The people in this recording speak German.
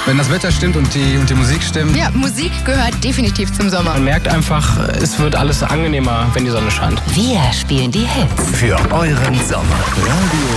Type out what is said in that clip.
Wenn das Wetter stimmt und die Musik stimmt. Ja, Musik gehört definitiv zum Sommer. Man merkt einfach, es wird alles angenehmer, wenn die Sonne scheint. Wir spielen die Hits. Für euren Sommer. Radio